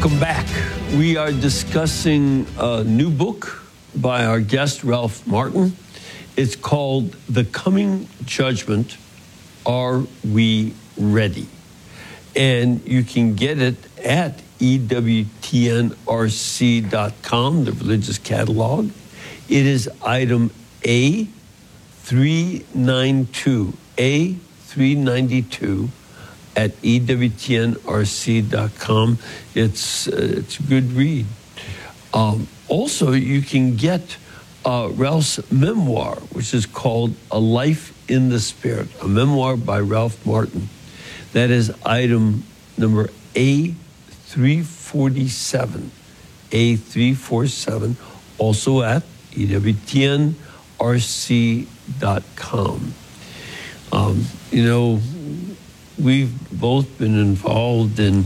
Welcome back. We are discussing a new book by our guest, Ralph Martin. It's called The Coming Judgment, Are We Ready? And you can get it at EWTNRC.com, the religious catalog. It is item A392, A392 at EWTNRC.com. It's a good read. Also, you can get Ralph's memoir, which is called A Life in the Spirit, a memoir by Ralph Martin. That is item number A347, A347, also at EWTNRC.com. We've both been involved in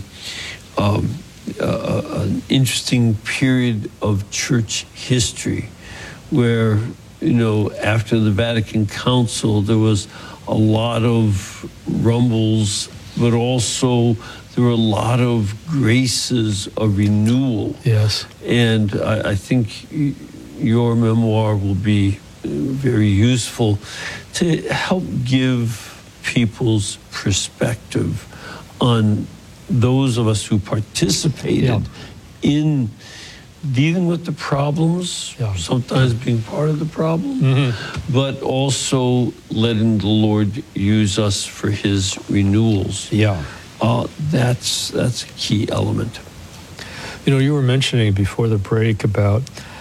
an interesting period of church history where, after the Vatican Council, there was a lot of rumbles, but also there were a lot of graces of renewal. Yes. And I think your memoir will be very useful to help give people's perspective on those of us who participated in dealing with the problems, sometimes being part of the problem, but also letting the Lord use us for his renewals. That's a key element. You were mentioning before the break about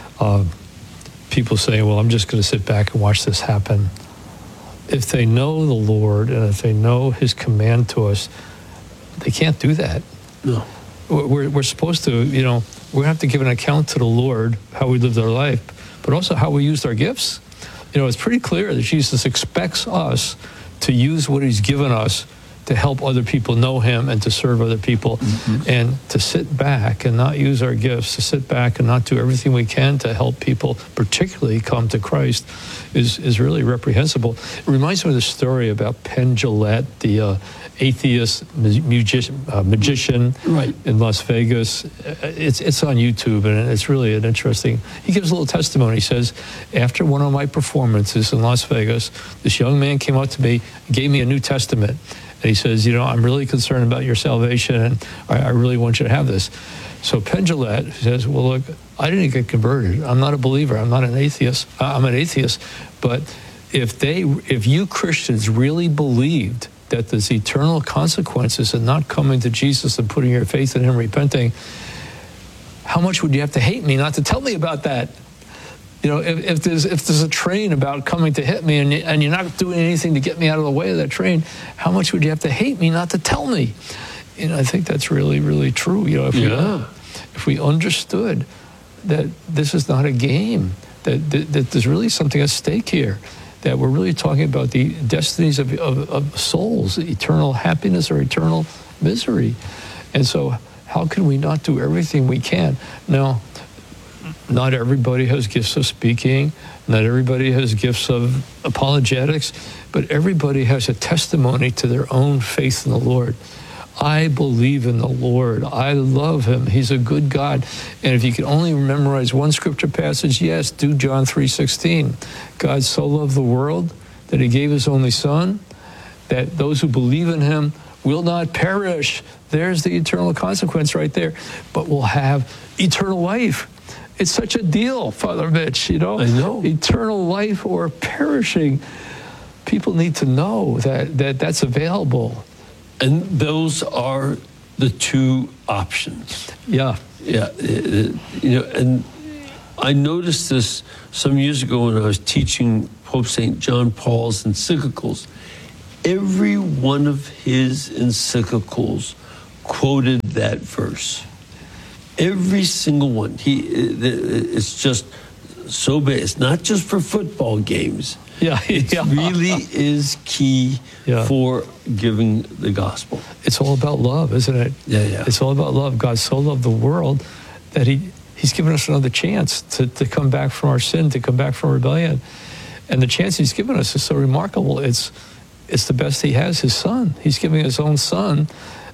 people saying, well, I'm just going to sit back and watch this happen. If they know the Lord and if they know his command to us, they can't do that. No. We're supposed to, we have to give an account to the Lord, how we lived our life, but also how we used our gifts. It's pretty clear that Jesus expects us to use what he's given us to help other people know him and to serve other people, and to sit back and not use our gifts, to sit back and not do everything we can to help people, particularly come to Christ, is really reprehensible. It reminds me of the story about Penn Jillette, the atheist magician in Las Vegas. It's on YouTube, and it's really an interesting. He gives a little testimony. He says, after one of my performances in Las Vegas, this young man came up to me, gave me a New Testament. And he says, I'm really concerned about your salvation, and I really want you to have this. So Penn Jillette says, well, look, I didn't get converted. I'm not a believer. I'm not an atheist. I'm an atheist. But if you Christians really believed that there's eternal consequences in not coming to Jesus and putting your faith in him, repenting, how much would you have to hate me not to tell me about that? If there's a train about coming to hit me and you're not doing anything to get me out of the way of that train, how much would you have to hate me not to tell me? I think that's really, really true. If we understood that this is not a game, that there's really something at stake here, that we're really talking about the destinies of souls, eternal happiness or eternal misery. And so how can we not do everything we can? Now, not everybody has gifts of speaking. Not everybody has gifts of apologetics. But everybody has a testimony to their own faith in the Lord. I believe in the Lord. I love him. He's a good God. And if you can only memorize one scripture passage, yes, do John 3:16. God so loved the world that he gave his only son, that those who believe in him will not perish. There's the eternal consequence right there. But will have eternal life. It's such a deal, Father Mitch, I know. Eternal life or perishing. People need to know that that's available. And those are the two options. Yeah. And I noticed this some years ago when I was teaching Pope St. John Paul's encyclicals. Every one of his encyclicals quoted that verse. Every single one. It's just so bad. It's not just for football games. It really is key for giving the gospel. It's all about love, isn't it? Yeah. It's all about love. God so loved the world that he's given us another chance to come back from our sin, to come back from rebellion. And the chance he's given us is so remarkable. It's the best he has, his son. He's giving his own son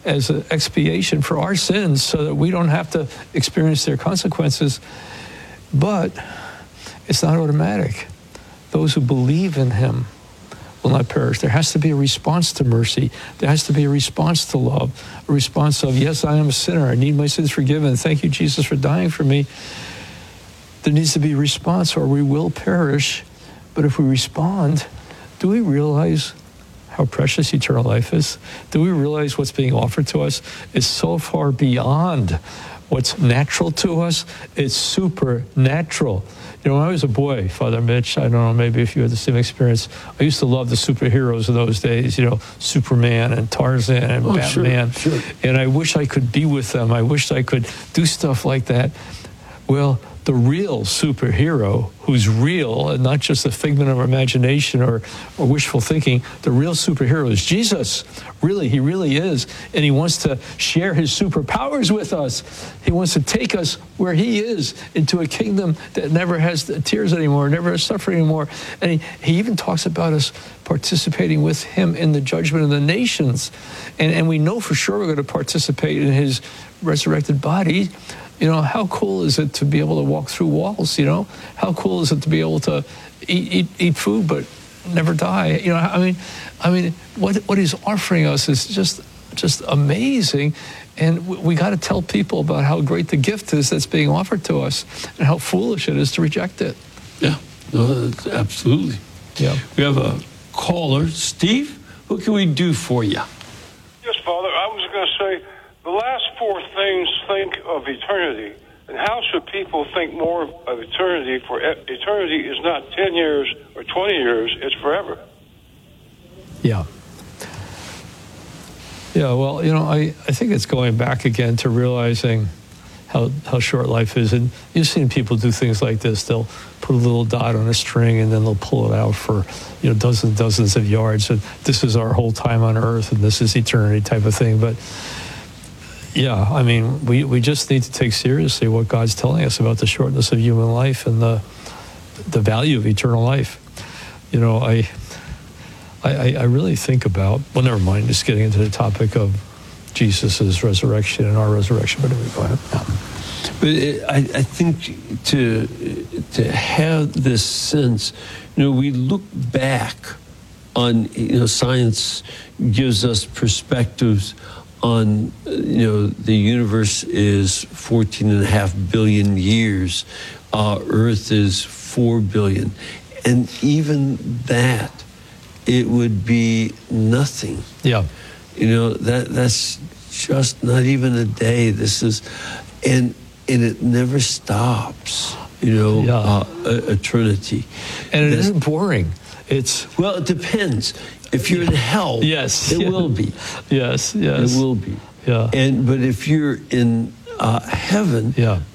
as an expiation for our sins so that we don't have to experience their consequences. But it's not automatic. Those who believe in him will not perish. There has to be a response to mercy. There has to be a response to love, a response of, yes, I am a sinner. I need my sins forgiven. Thank you, Jesus, for dying for me. There needs to be a response or we will perish. But if we respond, do we realize how precious eternal life is? Do we realize what's being offered to us is so far beyond what's natural to us? It's supernatural. You know, when I was a boy, Father Mitch, I don't know, maybe if you had the same experience, I used to love the superheroes of those days, you know, Superman and Tarzan and Batman. Sure. And I wish I could be with them. I wished I could do stuff like that. Well, the real superhero, who's real and not just a figment of our imagination or wishful thinking, the real superhero is Jesus. Really, he really is. And he wants to share his superpowers with us. He wants to take us where he is, into a kingdom that never has tears anymore, never has suffering anymore. And he even talks about us participating with him in the judgment of the nations. And we know for sure we're going to participate in his resurrected body. You know, how cool is it to be able to walk through walls, you know? How cool is it to be able to eat food but never die? You know, I mean, what he's offering us is just amazing. And we got to tell people about how great the gift is that's being offered to us and how foolish it is to reject it. Yeah, no, absolutely. Yeah. We have a caller. Steve, what can we do for you? Yes, Father, I was going to say, the last four things think of eternity. And how should people think more of eternity? For eternity is not 10 years or 20 years, it's forever. Yeah. Yeah, well, you know, I think it's going back again to realizing how short life is. And you've seen people do things like this. They'll put a little dot on a string and then they'll pull it out for, you know, dozens of yards. And this is our whole time on earth and this is eternity type of thing. But yeah, I mean, we just need to take seriously what God's telling us about the shortness of human life and the value of eternal life. You know, I really think about, well, never mind, just getting into the topic of Jesus' resurrection and our resurrection, but anyway, go ahead. But I think to have this sense, you know, we look back on, you know, science gives us perspectives on, you know, the universe is 14.5 billion years. Earth is 4 billion. And even that, it would be nothing. Yeah. You know, that's just not even a day. This is, and it never stops, you know, eternity. And it isn't boring. It's, well, it depends. If you're in hell, yes, it will be. Yes. It will be. Yeah. But if you're in heaven,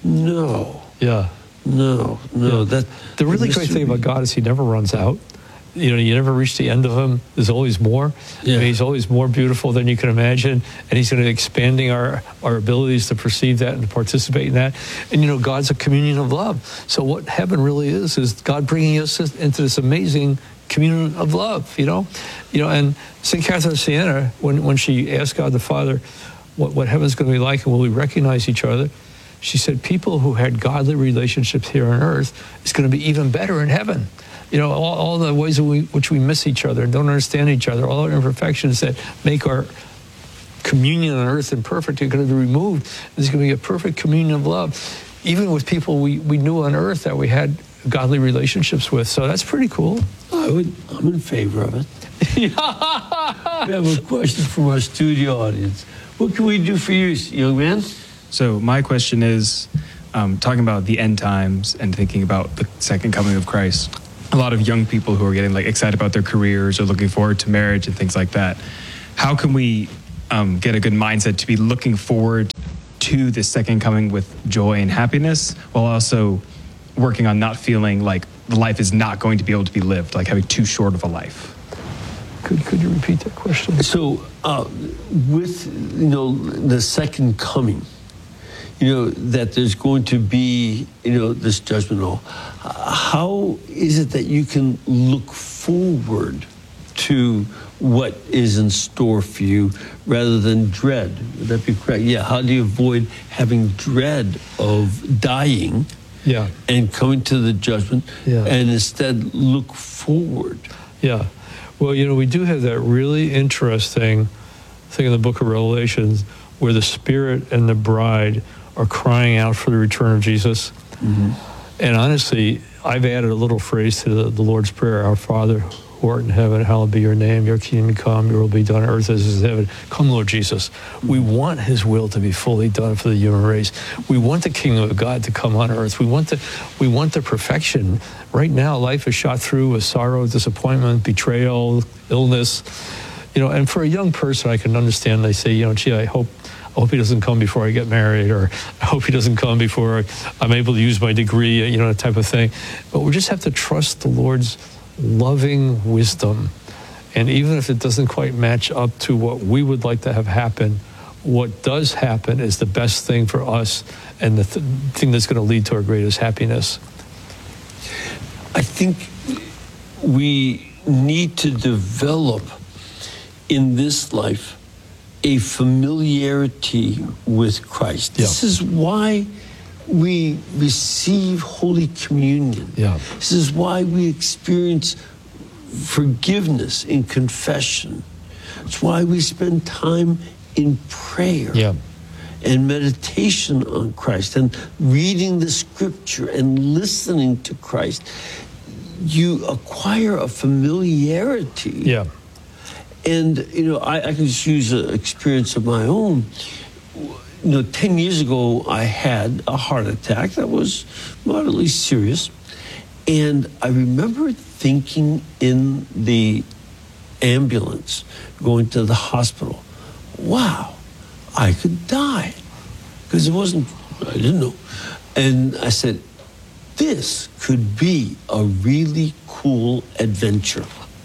no. Yeah. No. Yeah. The really great thing about God is he never runs out. You know, you never reach the end of him. There's always more. Yeah. I mean, he's always more beautiful than you can imagine. And he's going to be expanding our abilities to perceive that and to participate in that. And, you know, God's a communion of love. So what heaven really is God bringing us into this amazing communion of love, you know. And St. Catherine of Siena, when she asked God the Father what heaven's going to be like and will we recognize each other, she said people who had godly relationships here on earth is going to be even better in heaven. You know, all the ways in which we miss each other and don't understand each other, all our imperfections that make our communion on earth imperfect are going to be removed. There's going to be a perfect communion of love, even with people we knew on earth that we had godly relationships with. So that's pretty cool. I'm in favor of it. We have a question from our studio audience. What can we do for you, young man? So my question is, talking about the end times and thinking about the second coming of Christ. A lot of young people who are getting like excited about their careers or looking forward to marriage and things like that. How can we get a good mindset to be looking forward to the second coming with joy and happiness, while also working on not feeling like the life is not going to be able to be lived, like having too short of a life? Could you repeat that question? So with, you know, the second coming, you know, that there's going to be, you know, this judgment. How is it that you can look forward to what is in store for you rather than dread. Would that be correct? Yeah. How do you avoid having dread of dying Yeah. and coming to the judgment Yeah. and instead look forward? Yeah. Well, we do have that really interesting thing in the book of Revelations where the Spirit and the bride are crying out for the return of Jesus. Mm-hmm. And honestly, I've added a little phrase to the Lord's Prayer, Our Father, who art in heaven, hallowed be your name, your kingdom come, your will be done on earth as it is in heaven. Come, Lord Jesus. We want his will to be fully done for the human race. We want the kingdom of God to come on earth. We want the perfection. Right now, life is shot through with sorrow, disappointment, betrayal, illness. And for a young person, I can understand. They say, gee, I hope he doesn't come before I get married, or I hope he doesn't come before I'm able to use my degree, that type of thing. But we just have to trust the Lord's loving wisdom. And even if it doesn't quite match up to what we would like to have happen, what does happen is the best thing for us and the thing that's going to lead to our greatest happiness. I think we need to develop in this life a familiarity with Christ. This is why we receive Holy Communion. Yeah. This is why we experience forgiveness in confession. It's why we spend time in prayer and meditation on Christ and reading the scripture and listening to Christ. You acquire a familiarity. Yeah. And, I can just use an experience of my own. 10 years ago, I had a heart attack that was moderately serious. And I remember thinking in the ambulance going to the hospital, wow, I could die. Because I didn't know. And I said, this could be a really cool adventure.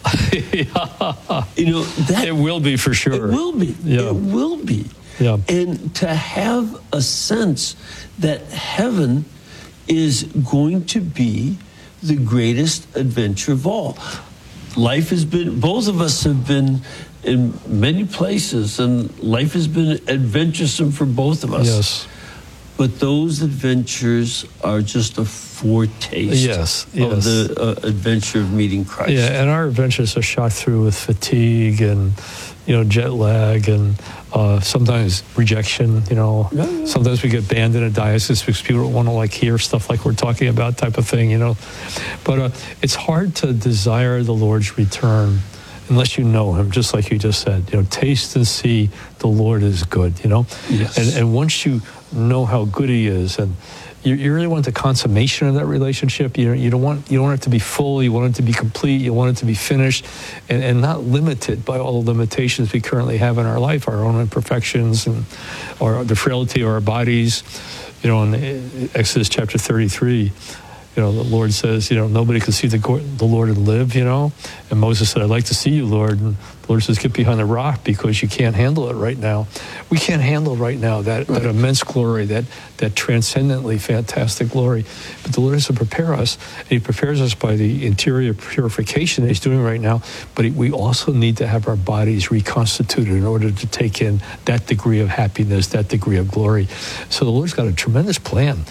It will be for sure. It will be. Yeah. It will be. Yeah. And to have a sense that heaven is going to be the greatest adventure of all. Life has been, both of us have been in many places, and life has been adventuresome for both of us. Yes. But those adventures are just a foretaste of the adventure of meeting Christ. Yeah, and our adventures are shot through with fatigue and, jet lag and sometimes rejection, Sometimes we get banned in a diocese because people don't want to hear stuff like we're talking about type of thing, But it's hard to desire the Lord's return unless you know him, just like you just said. Taste and see the Lord is good, Yes. And once you know how good he is, and you really want the consummation of that relationship. You don't want it to be full. You want it to be complete. You want it to be finished, and not limited by all the limitations we currently have in our life, our own imperfections or the frailty of our bodies. In Exodus chapter 33, the Lord says, nobody can see the Lord and live, And Moses said, I'd like to see you, Lord. And the Lord says, get behind the rock because you can't handle it right now. We can't handle right now that immense glory, that transcendently fantastic glory. But the Lord has to prepare us, and he prepares us by the interior purification that he's doing right now. But we also need to have our bodies reconstituted in order to take in that degree of happiness, that degree of glory. So the Lord's got a tremendous plan.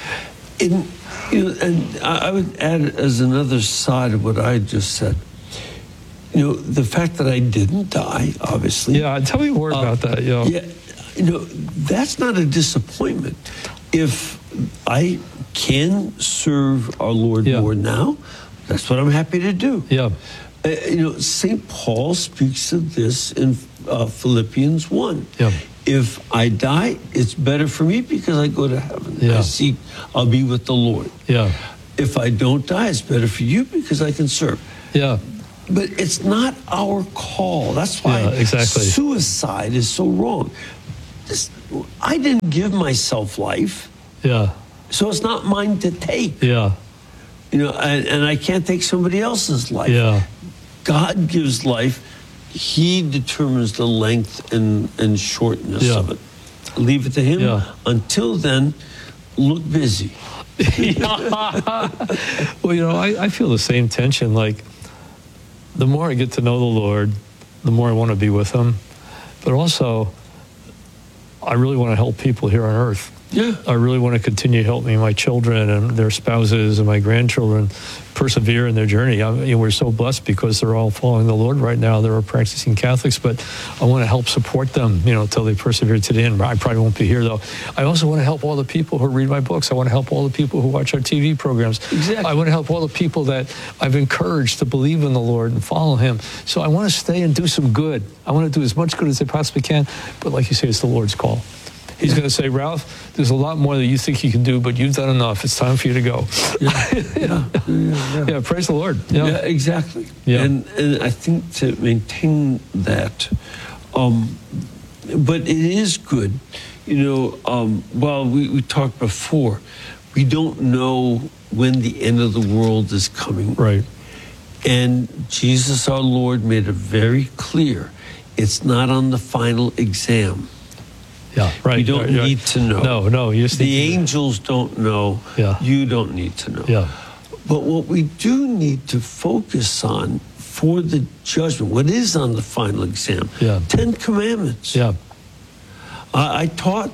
And I would add as another side of what I just said, the fact that I didn't die, obviously. Yeah, tell me more about that. Yeah, that's not a disappointment. If I can serve our Lord more now, that's what I'm happy to do. Yeah. St. Paul speaks of this in Philippians 1. Yeah. If I die, it's better for me because I go to heaven. Yeah. I'll be with the Lord. Yeah. If I don't die, it's better for you because I can serve. Yeah. But it's not our call. That's why suicide is so wrong. I didn't give myself life. Yeah. So it's not mine to take. Yeah. And I can't take somebody else's life. Yeah. God gives life. He determines the length and shortness of it. Leave it to him. Yeah. Until then, look busy. Well, I feel the same tension. the more I get to know the Lord, the more I want to be with him. But also, I really want to help people here on earth. Yeah. I really want to continue helping my children and their spouses and my grandchildren persevere in their journey. We're so blessed because they're all following the Lord right now. They're practicing Catholics, but I want to help support them, until they persevere to the end. I probably won't be here, though. I also want to help all the people who read my books. I want to help all the people who watch our TV programs. Exactly. I want to help all the people that I've encouraged to believe in the Lord and follow him. So I want to stay and do some good. I want to do as much good as I possibly can. But like you say, it's the Lord's call. He's going to say, Ralph, there's a lot more that you think you can do, but you've done enough. It's time for you to go. Yeah, praise the Lord. Yeah, exactly. Yeah. And I think to maintain that, but it is good. While we talked before, we don't know when the end of the world is coming. Right. And Jesus our Lord made it very clear, it's not on the final exam. Yeah, right. We don't need to know. No. The angels don't know. Yeah. You don't need to know. Yeah. But what we do need to focus on for the judgment, what is on the final exam? Yeah. 10 Commandments. Yeah. I taught,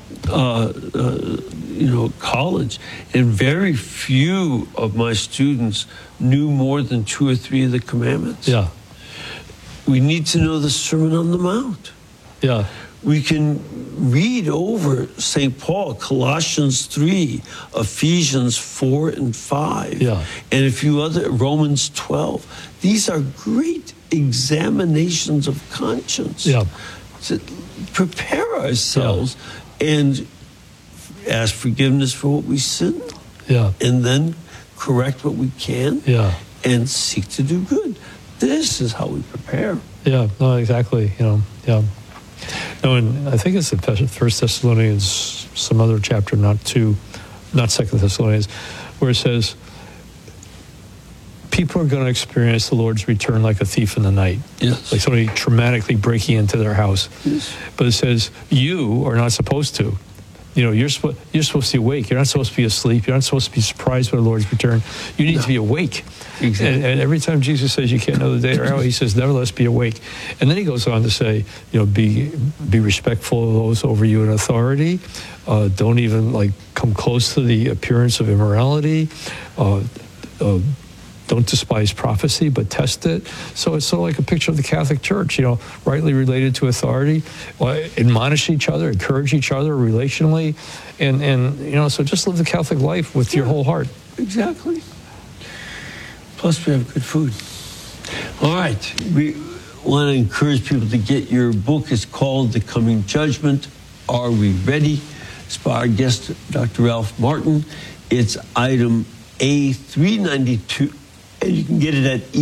college, and very few of my students knew more than 2 or 3 of the commandments. Yeah. We need to know the Sermon on the Mount. Yeah. We can read over St. Paul, Colossians 3, Ephesians 4 and 5, Yeah. and a few other, Romans 12. These are great examinations of conscience. Yeah. To prepare ourselves and ask forgiveness for what we sin, Yeah. and then correct what we can, Yeah. and seek to do good. This is how we prepare. Yeah. No, exactly. Yeah. No, and I think it's the First Thessalonians, some other chapter, not Second Thessalonians, where it says, people are going to experience the Lord's return like a thief in the night. Yes. Like somebody traumatically breaking into their house. Yes. But it says, you are not supposed to. You're supposed to be awake. You're not supposed to be asleep. You're not supposed to be surprised by the Lord's return. You need to be awake. Exactly. And every time Jesus says you can't know the day or hour, he says, nevertheless, be awake. And then he goes on to say, be respectful of those over you in authority. Don't even come close to the appearance of immorality. Don't despise prophecy, but test it. So it's sort of like a picture of the Catholic Church, rightly related to authority. Admonish each other, encourage each other relationally. And so just live the Catholic life with your whole heart. Exactly. Plus, we have good food. All right. We want to encourage people to get your book. It's called The Coming Judgment. Are we ready? It's by our guest, Dr. Ralph Martin. It's item A392, and you can get it at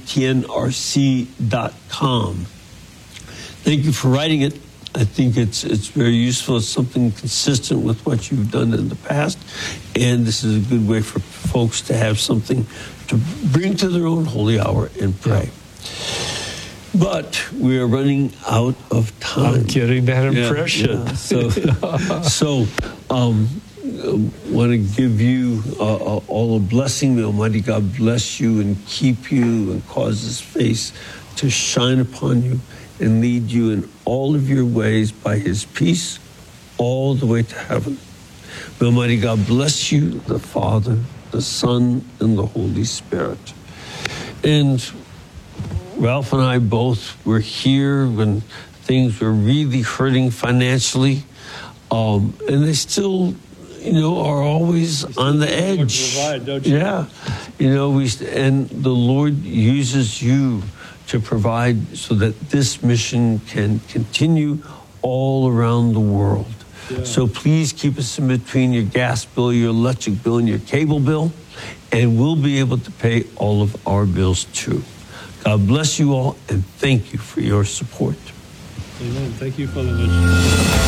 EWTNRC.com. Thank you for writing it. I think it's very useful. It's something consistent with what you've done in the past, and this is a good way for folks to have something to bring to their own holy hour and pray. But we are running out of time. I'm getting that impression. Yeah. So want to give you all a blessing. May Almighty God bless you and keep you and cause His face to shine upon you and lead you in all of your ways by His peace all the way to heaven. May Almighty God bless you, the Father, the Son, and the Holy Spirit. And Ralph and I both were here when things were really hurting financially, and they still, are always on the edge. Provide, don't you? Yeah, and the Lord uses you to provide so that this mission can continue all around the world. Yeah. So please keep us in between your gas bill, your electric bill, and your cable bill, and we'll be able to pay all of our bills too. God bless you all, and thank you for your support. Amen. Thank you, Father Mitch.